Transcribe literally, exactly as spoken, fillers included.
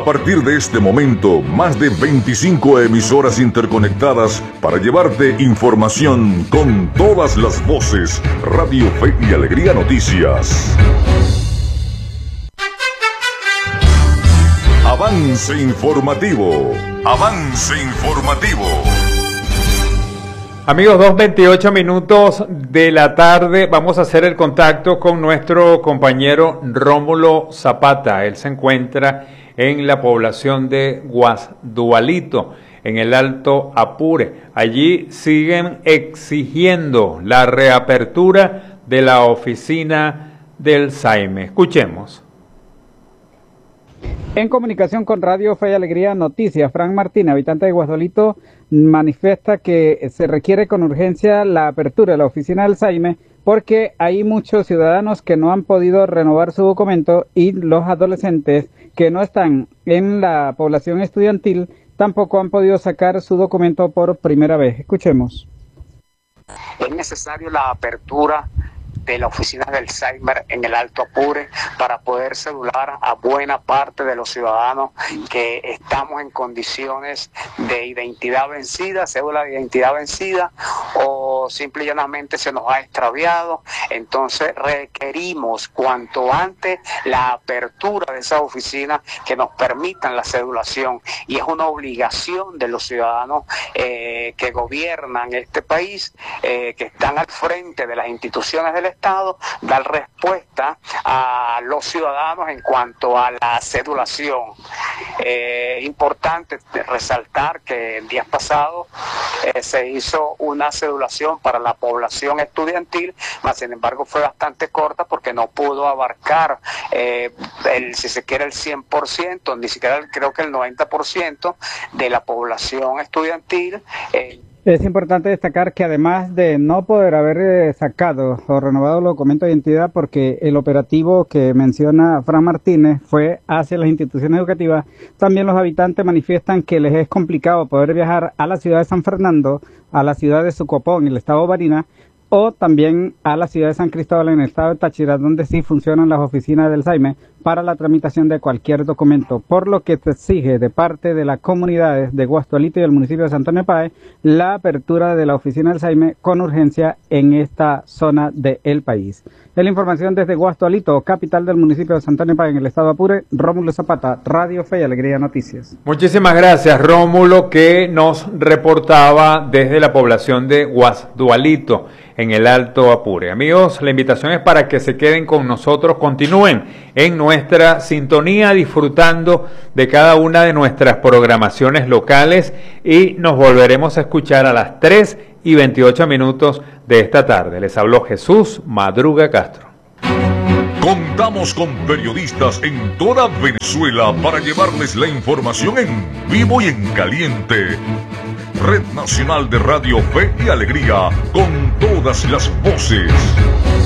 partir de este momento, más de veinticinco emisoras interconectadas para llevarte información con todas las voces. Radio Fe y Alegría Noticias. Avance informativo. Avance informativo. Amigos, dos veintiocho minutos de la tarde. Vamos a hacer el contacto con nuestro compañero Rómulo Zapata. Él se encuentra en la población de Guasdualito, en el Alto Apure. Allí siguen exigiendo la reapertura de la oficina del SAIME. Escuchemos. En comunicación con Radio Fe y Alegría Noticias, Frank Martínez, habitante de Guasdualito, manifiesta que se requiere con urgencia la apertura de la oficina del SAIME porque hay muchos ciudadanos que no han podido renovar su documento y los adolescentes que no están en la población estudiantil tampoco han podido sacar su documento por primera vez. Escuchemos. Es necesario la apertura de la oficina del SAIME en el Alto Apure para poder cedular a buena parte de los ciudadanos que estamos en condiciones de identidad vencida, cédula de identidad vencida, o simple y llanamente se nos ha extraviado. Entonces requerimos cuanto antes la apertura de esa oficina que nos permitan la cedulación, y es una obligación de los ciudadanos eh, que gobiernan este país, eh, que están al frente de las instituciones del Estado, dar respuesta a los ciudadanos en cuanto a la cedulación. Es eh, importante resaltar que el día pasado eh, se hizo una cedulación para la población estudiantil, mas sin embargo fue bastante corta porque no pudo abarcar, eh, el, si se quiere, el cien por ciento, ni siquiera el, creo que el noventa por ciento de la población estudiantil. Eh, Es importante destacar que además de no poder haber eh, sacado o renovado el documento de identidad, porque el operativo que menciona Fran Martínez fue hacia las instituciones educativas, también los habitantes manifiestan que les es complicado poder viajar a la ciudad de San Fernando, a la ciudad de Sucopó en el estado de Barinas, o también a la ciudad de San Cristóbal en el estado de Táchira, donde sí funcionan las oficinas del SAIME para la tramitación de cualquier documento, por lo que se exige de parte de las comunidades de Guasdualito y el municipio de San Antonio de Páez la apertura de la oficina del SAIME con urgencia en esta zona del país. Es la información desde Guasdualito, capital del municipio de San Antonio de Páez en el estado de Apure. Rómulo Zapata, Radio Fe y Alegría Noticias. Muchísimas gracias, Rómulo, que nos reportaba desde la población de Guasdualito en el Alto Apure. Amigos, la invitación es para que se queden con nosotros, continúen en nuestra sintonía disfrutando de cada una de nuestras programaciones locales, y nos volveremos a escuchar a las tres y veintiocho minutos de esta tarde. Les habló Jesús Madruga Castro. Contamos con periodistas en toda Venezuela para llevarles la información en vivo y en caliente. Red Nacional de Radio Fe y Alegría, con todas las voces.